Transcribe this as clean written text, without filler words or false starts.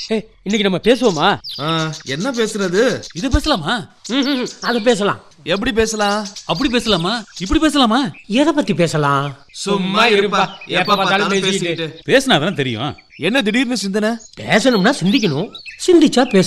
இன்னைக்கு நம்ம பேசுவோமா? என்ன பேசுறது? இது பேசலாமா? அது பேசலாம். எப்படி பேசலாம்? அப்படி பேசலாமா? இப்படி பேசலாமா? எதை பத்தி பேசலாம்? சும்மா இருப்பா, எப்ப பார்த்தாலும் பேசிட்டு. பேசினாதான் தெரியும். என்ன திடீர்னு சிந்தனை? பேசணும்னா சிந்திக்கணும், சிந்திச்சா பேச